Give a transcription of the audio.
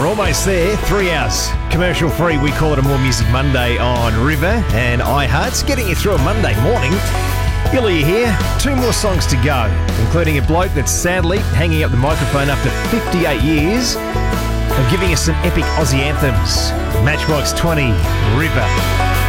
We're almost there. 3 hours. Commercial free. We call it a More Music Monday on River and iHearts. Getting you through a Monday morning. Billy here. 2 more songs to go, including a bloke that's sadly hanging up the microphone after 58 years of giving us some epic Aussie anthems. Matchbox 20, River.